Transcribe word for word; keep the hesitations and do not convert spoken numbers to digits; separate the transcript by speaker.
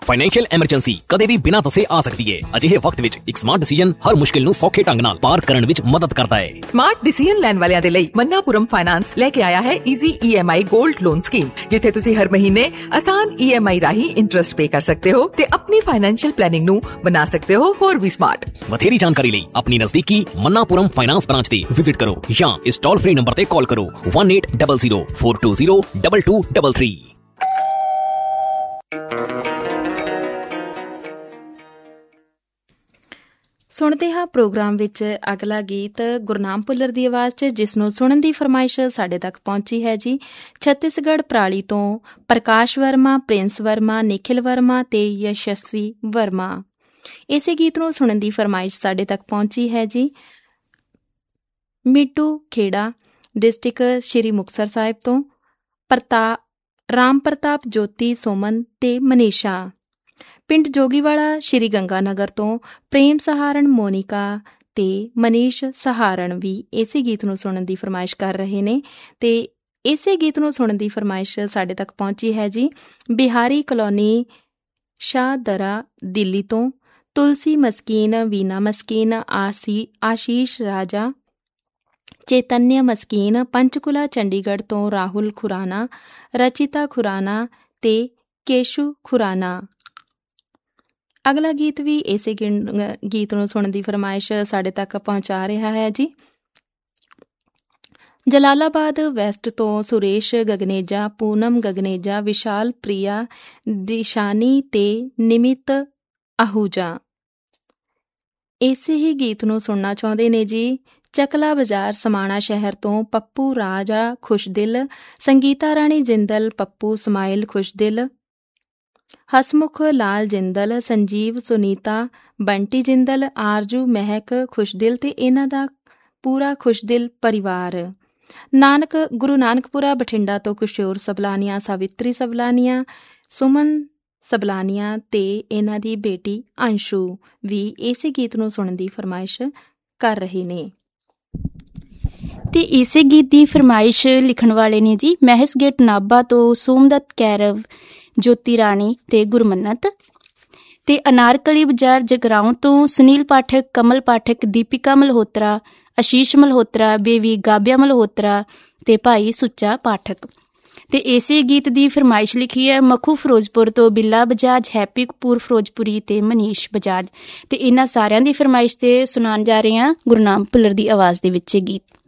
Speaker 1: Financial emergency ਕਦੇ ਵੀ ਬਿਨਾਂ ਦੱਸੇ ਆ ਸਕਦੀ ਹੈ। ਅਜਿਹੇ ਵਕਤ ਵਿੱਚ ਇੱਕ ਸਮਾਰਟ ਡਿਸੀਜਨ ਹਰ ਮੁਸ਼ਕਿਲ ਨੂੰ ਸੌਖੇ ਢੰਗ ਨਾਲ ਪਾਰ ਕਰਨ ਵਿੱਚ ਮਦਦ ਕਰਦਾ ਹੈ।
Speaker 2: ਸਮਾਰਟ ਡਿਸੀਜਨ ਲੈਣ ਵਾਲਿਆਂ ਦੇ ਲਈ ਮन्नापुरम ਫਾਈਨਾਂਸ ਲੈ ਕੇ ਆਇਆ ਹੈ easy E M I gold loan scheme, ਜਿੱਥੇ ਤੁਸੀਂ ਹਰ ਮਹੀਨੇ ਆਸਾਨ ਈ ਐਮ ਆਈ ਰਾਹੀਂ ਇੰਟਰਸਟ ਪੇ ਕਰ ਸਕਦੇ ਹੋ ਤੇ ਆਪਣੀ ਫਾਈਨੈਂਸ਼ੀਅਲ ਪਲੈਨਿੰਗ ਨੂੰ ਬਣਾ ਸਕਦੇ ਹੋ ਹੋਰ ਵੀ ਸਮਾਰਟ।
Speaker 1: ਵਧੇਰੀ ਜਾਣਕਾਰੀ ਲਈ ਆਪਣੀ ਨਜ਼ਦੀਕੀ मन्नापुरम ਫਾਈਨਾਂਸ ਬ੍ਰਾਂਚ ਤੇ ਵਿਜ਼ਿਟ ਕਰੋ ਜਾਂ ਇਸ ਟੋਲ ਫ੍ਰੀ ਨੰਬਰ ਤੇ ਕਾਲ ਕਰੋ one eight zero zero four two zero two two three three।
Speaker 3: ਸੁਣਦੇ ਹਾਂ ਪ੍ਰੋਗਰਾਮ ਵਿੱਚ ਅਗਲਾ ਗੀਤ ਗੁਰਨਾਮ ਭੁੱਲਰ ਦੀ ਆਵਾਜ਼ 'ਚ, ਜਿਸ ਨੂੰ ਸੁਣਨ ਦੀ ਫਰਮਾਇਸ਼ ਸਾਡੇ ਤੱਕ ਪਹੁੰਚੀ ਹੈ ਜੀ ਛੱਤੀਸਗੜ੍ਹ ਪਰਾਲੀ ਤੋਂ ਪ੍ਰਕਾਸ਼ ਵਰਮਾ, ਪ੍ਰਿੰਸ ਵਰਮਾ, ਨਿਖਿਲ ਵਰਮਾ ਤੇ ਯਸ਼ਸਵੀ ਵਰਮਾ। ਇਸੇ ਗੀਤ ਨੂੰ ਸੁਣਨ ਦੀ ਫਰਮਾਇਸ਼ ਸਾਡੇ ਤੱਕ ਪਹੁੰਚੀ ਹੈ ਜੀ ਮਿੱਟੂ ਖੇੜਾ, ਡਿਸਟ੍ਰਿਕਟ ਸ਼੍ਰੀ ਮੁਕਤਸਰ ਸਾਹਿਬ ਤੋਂ ਪ੍ਰਤਾ ਰਾਮ ਪ੍ਰਤਾਪ, ਜੋਤੀ, ਸੁਮਨ ਤੇ ਮਨੀਸ਼ਾ। ਪਿੰਡ ਜੋਗੀਵਾਲਾ ਸ਼੍ਰੀ ਗੰਗਾਨਗਰ ਤੋਂ ਪ੍ਰੇਮ ਸਹਾਰਨ, ਮੋਨਿਕਾ ਤੇ ਮਨੀਸ਼ ਸਹਾਰਨ ਵੀ ਇਸੇ ਗੀਤ ਨੂੰ ਸੁਣਨ ਦੀ ਫਰਮਾਇਸ਼ ਕਰ ਰਹੇ ਨੇ ਤੇ ਇਸੇ ਗੀਤ ਨੂੰ ਸੁਣਨ ਦੀ ਫਰਮਾਇਸ਼ ਸਾਡੇ ਤੱਕ ਪਹੁੰਚੀ ਹੈ ਜੀ ਬਿਹਾਰੀ ਕਲੋਨੀ ਸ਼ਾਹਦਰਾ ਦਿੱਲੀ ਤੋਂ ਤੁਲਸੀ ਮਸਕੀਨ, ਵੀਨਾ ਮਸਕੀਨ, ਆਸੀ ਆਸ਼ੀਸ਼ ਰਾਜਾ, ਚੇਤਨਿਆ ਮਸਕੀਨ, ਪੰਚਕੂਲਾ ਚੰਡੀਗੜ੍ਹ ਤੋਂ ਰਾਹੁਲ ਖੁਰਾਨਾ, ਰਚਿਤਾ ਖੁਰਾਨਾ ਤੇ ਕੇਸ਼ੂ ਖੁਰਾਨਾ। ਅਗਲਾ ਗੀਤ ਵੀ ਇਸੇ ਗੀਤ ਨੂੰ ਸੁਣਨ ਦੀ ਫਰਮਾਇਸ਼ ਸਾਡੇ ਤੱਕ ਪਹੁੰਚਾ ਰਿਹਾ ਹੈ ਜੀ ਜਲਾਲਾਬਾਦ ਵੈਸਟ ਤੋਂ ਸੁਰੇਸ਼ ਗਗਨੇਜਾ, ਪੂਨਮ ਗਗਨੇਜਾ, ਵਿਸ਼ਾਲ ਪ੍ਰਿਆ, ਦਿਸ਼ਾਨੀ ਤੇ ਨਿਮਿਤ ਆਹੂਜਾ। ਇਸੇ ਹੀ ਗੀਤ ਨੂੰ ਸੁਣਨਾ ਚਾਹੁੰਦੇ ਨੇ ਜੀ ਚਕਲਾ ਬਾਜ਼ਾਰ ਸਮਾਣਾ ਸ਼ਹਿਰ ਤੋਂ ਪੱਪੂ ਰਾਜਾ ਖੁਸ਼ਦਿਲ, ਸੰਗੀਤਾ ਰਾਣੀ ਜਿੰਦਲ, ਪੱਪੂ ਸਮਾਇਲ ਖੁਸ਼ਦਿਲ, ਹਸਮੁਖ ਲਾਲ ਜਿੰਦਲ, ਸੰਜੀਵ, ਸੁਨੀਤਾ, ਬੰਟੀ ਜਿੰਦਲ, ਆਰਜੂ, ਮਹਿਕ ਖੁਸ਼ਦਿਲ ਤੇ ਇਹਨਾਂ ਦਾ ਪੂਰਾ ਖੁਸ਼ਦਿਲ ਪਰਿਵਾਰ। ਨਾਨਕ ਗੁਰੂ ਨਾਨਕਪੁਰਾ ਬਠਿੰਡਾ ਤੋਂ ਕਿਸ਼ੋਰ ਸਬਲਾਨੀਆ, ਸਾਵਿਤਰੀ ਸਬਲਾਨੀਆ, ਸੁਮਨ ਸਬਲਾਨੀਆ ਤੇ ਇਹਨਾਂ ਦੀ ਬੇਟੀ ਅੰਸ਼ੂ ਵੀ ਇਸੇ ਗੀਤ ਨੂੰ ਸੁਣਨ ਦੀ ਫਰਮਾਇਸ਼ ਕਰ ਰਹੇ ਨੇ।
Speaker 4: ਤੇ ਇਸੇ ਗੀਤ ਦੀ ਫਰਮਾਇਸ਼ ਲਿਖਣ ਵਾਲੇ ਨੇ ਜੀ ਮਹਿਸ ਗੇਟ ਨਾਭਾ ਤੋਂ ਸੋਮਦੱਤ ਕੈਰਵ, ਜੋਤੀ ਰਾਣੀ ਤੇ ਗੁਰਮੰਨਤ। ਤੇ ਅਨਾਰਕਲੀ ਬਾਜ਼ਾਰ ਜਗਰਾਉਂ ਤੋਂ ਸੁਨੀਲ ਪਾਠਕ, ਕਮਲ ਪਾਠਕ, ਦੀਪਿਕਾ ਮਲਹੋਤਰਾ, ਆਸ਼ੀਸ਼ ਮਲਹੋਤਰਾ, ਬੇਬੀ ਗਾਬਿਆ ਮਲਹੋਤਰਾ ਤੇ ਭਾਈ ਸੁੱਚਾ ਪਾਠਕ। ਤੇ ਇਸੇ ਗੀਤ ਦੀ ਫਰਮਾਇਸ਼ ਲਿਖੀ ਹੈ ਮਖੂ ਫਿਰੋਜ਼ਪੁਰ ਤੋਂ ਬਿੱਲਾ ਬਜਾਜ, ਹੈਪੀ ਕਪੂਰ ਫਿਰੋਜ਼ਪੁਰੀ ਤੇ ਮਨੀਸ਼ ਬਜਾਜ। ਤੇ ਇਹਨਾਂ ਸਾਰਿਆਂ ਦੀ ਫਰਮਾਇਸ਼ ਤੇ ਸੁਣਾਉਣ ਜਾ ਰਹੇ ਹਾਂ ਗੁਰਨਾਮ ਭੁੱਲਰ ਦੀ ਆਵਾਜ਼ ਦੇ ਵਿੱਚ ਇਹ ਗੀਤ।